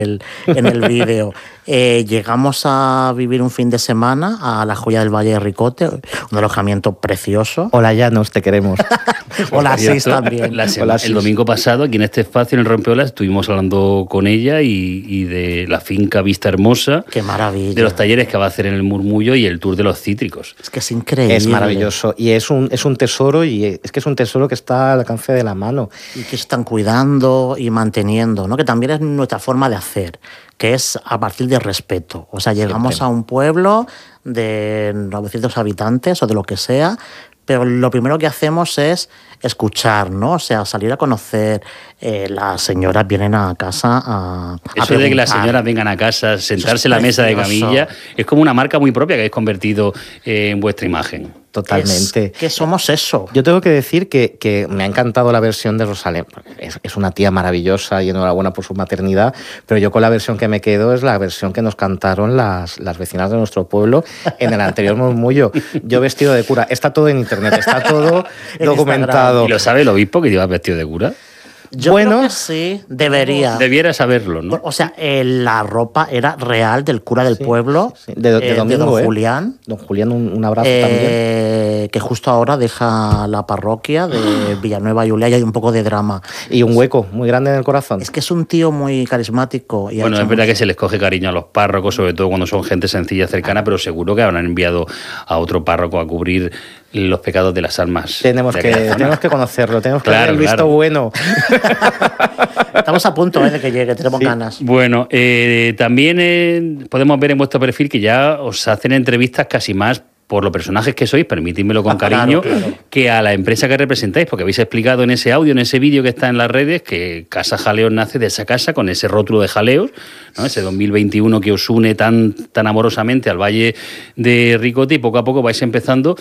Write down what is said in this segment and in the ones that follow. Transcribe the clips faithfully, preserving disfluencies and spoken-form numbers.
el, en el vídeo. Eh, llegamos a vivir un fin de semana a la Joya del Valle de Ricote, un alojamiento precioso. Hola, Llanos, te queremos. Hola, Sis también. La semana, Hola, el domingo pasado, aquí en este espacio, en el Rompeolas, estuvimos hablando con ella y, y de la finca Vista Hermosa. Qué maravilla. De los talleres que va a hacer en el Murmullo y el tour de los cítricos. Es que es increíble. Es maravilloso y es un, es un tesoro y es que es un tesoro que está al alcance de la mano. Y que están cuidando y manteniendo, ¿no? Que también es nuestra forma de hacer, que es a partir del respeto. O sea, llegamos Siempre. a un pueblo de novecientos habitantes o de lo que sea, pero lo primero que hacemos es escuchar, ¿no? O sea, salir a conocer. Eh, las señoras vienen a casa a, a Eso de que las preguntar. señoras vengan a casa, sentarse en la precioso. mesa de camilla, es como una marca muy propia que habéis convertido eh, en vuestra imagen. Totalmente. Es que somos eso. Yo tengo que decir que, que me ha encantado la versión de Rosalén. Es, es una tía maravillosa y enhorabuena por su maternidad, pero yo con la versión que me quedo es la versión que nos cantaron las, las vecinas de nuestro pueblo en el anterior murmullo. Yo vestido de cura. Está todo en internet, está todo En documentado. ¿Y lo sabe el obispo que lleva vestido de cura? Yo Bueno, creo que sí, debería. Debiera saberlo, ¿no? O sea, eh, la ropa era real del cura del Sí, pueblo, sí, sí. De, de eh, domingo, don ¿eh? Julián. Don Julián, un, un abrazo también. Eh, que justo ahora deja la parroquia de Villanueva y Julia y hay un poco de drama. Y un hueco muy grande en el corazón. Es que es un tío muy carismático. Y ha Bueno, hecho es verdad mucho. que se les coge cariño a los párrocos, sobre todo cuando son gente sencilla, cercana, pero seguro que habrán enviado a otro párroco a cubrir los pecados de las almas. Tenemos de que, aquella zona. tenemos que conocerlo, tenemos que Claro, ver el visto claro. bueno. Estamos a punto eh, de que llegue, tenemos Sí. ganas. Bueno, eh, también eh, podemos ver en vuestro perfil que ya os hacen entrevistas casi más por los personajes que sois, permitidmelo con Ah, claro, cariño, claro. que a la empresa que representáis, porque habéis explicado en ese audio, en ese vídeo que está en las redes, que Casa Jaleos nace de esa casa con ese rótulo de Jaleos, ¿no? Ese dos mil veintiuno que os une tan, tan amorosamente al Valle de Ricote, y poco a poco vais empezando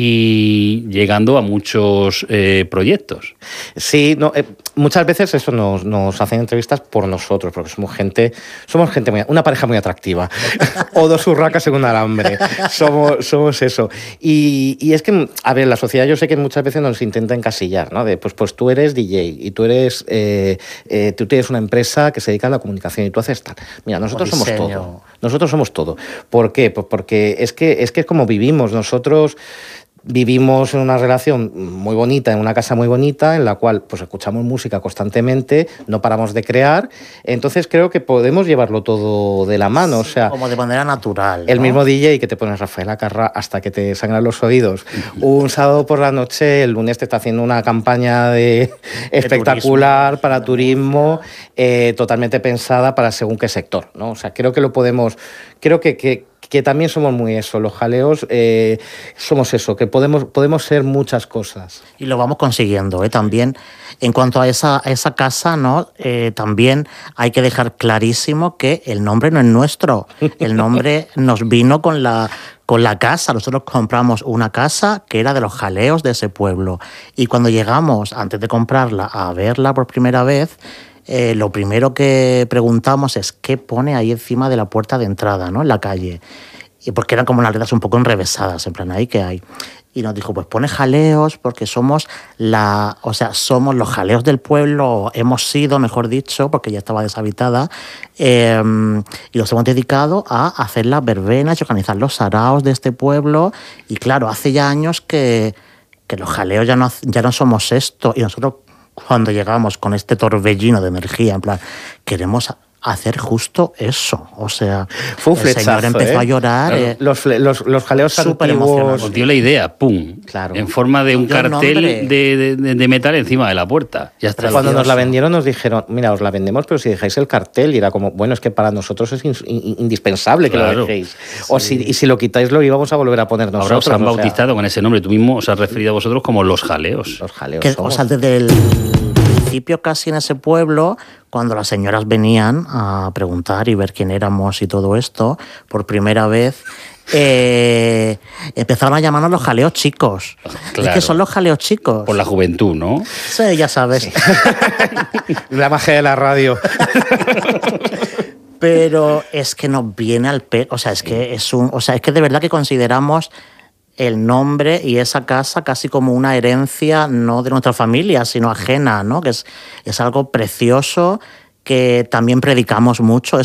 y llegando a muchos eh, proyectos. Sí, no, eh, muchas veces eso nos, nos hacen entrevistas por nosotros, porque somos gente, somos gente muy, una pareja muy atractiva. O dos urracas en un alambre. Somos, somos eso. Y, y es que, a ver, la sociedad yo sé que muchas veces nos intenta encasillar, ¿no? De, pues, pues tú eres D J y tú eres, eh, eh, tú tienes una empresa que se dedica a la comunicación y tú haces tal. Mira, nosotros somos diseño. todo. Nosotros somos todo. ¿Por qué? Pues porque es que es que es como vivimos. Nosotros vivimos en una relación muy bonita, en una casa muy bonita, en la cual pues escuchamos música constantemente, no paramos de crear. Entonces creo que podemos llevarlo todo de la mano. O sea, Como de manera natural. el ¿no? mismo D J que te pones Rafael Acarrá hasta que te sangran los oídos. Un sábado por la noche, el lunes te está haciendo una campaña de espectacular turismo. para turismo, eh, totalmente pensada para según qué sector, ¿no? O sea, creo que lo podemos, creo que, que, que también somos muy eso, los jaleos eh, somos eso, que podemos, podemos ser muchas cosas. Y lo vamos consiguiendo, ¿eh? También, en cuanto a esa, a esa casa, ¿no? Eh, también hay que dejar clarísimo que el nombre no es nuestro. El nombre nos vino con la, con la casa. Nosotros compramos una casa que era de los jaleos de ese pueblo. Y cuando llegamos, antes de comprarla, a verla por primera vez, eh, lo primero que preguntamos es qué pone ahí encima de la puerta de entrada, ¿no? En la calle. Y porque eran como unas letras un poco enrevesadas, en plan, ahí que hay. Y nos dijo, pues pone jaleos porque somos la, o sea, somos los jaleos del pueblo, hemos sido, mejor dicho, porque ya estaba deshabitada, eh, y los hemos dedicado a hacer las verbenas y organizar los saraos de este pueblo. Y claro, hace ya años que, que los jaleos ya no, ya no somos esto. Y nosotros, cuando llegamos con este torbellino de energía, en plan, queremos hacer justo eso. O sea, Fue un el flechazo, señor empezó ¿eh? a llorar. Claro, eh, los, fle- los, los jaleos súper antiguos. emocionante. Os dio la idea, ¡pum! Claro. En forma de un Dio el cartel nombre. de, de, de metal encima de la puerta. Ya está. Cuando nos la Precioso. vendieron nos dijeron, mira, os la vendemos, pero si dejáis el cartel, y era como, bueno, es que para nosotros es in- in- indispensable que Claro. lo dejéis. O si, y si lo quitáis, lo íbamos a volver a poner Ahora nosotros. os han o sea, bautizado con ese nombre. Tú mismo os has referido a vosotros como los jaleos. los jaleos que, o somos. sea, desde el principio casi en ese pueblo, cuando las señoras venían a preguntar y ver quién éramos y todo esto, por primera vez, eh, empezaron a llamarnos los jaleos chicos. Claro. Es que son los jaleos chicos. Por la juventud, ¿no? Sí, ya sabes. La magia de la radio. Pero es que nos viene al pelo, o sea, es que es un, o sea, es que de verdad que consideramos el nombre y esa casa casi como una herencia no de nuestra familia, sino ajena, ¿no? Que es, es algo precioso que también predicamos mucho.